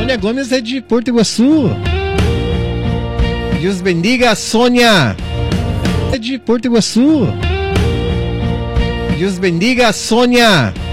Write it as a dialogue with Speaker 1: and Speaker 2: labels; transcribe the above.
Speaker 1: Sônia Gomes é de Porto Iguaçu. Deus bendiga, Sônia. É de Porto Iguaçu. Deus bendiga, Sônia.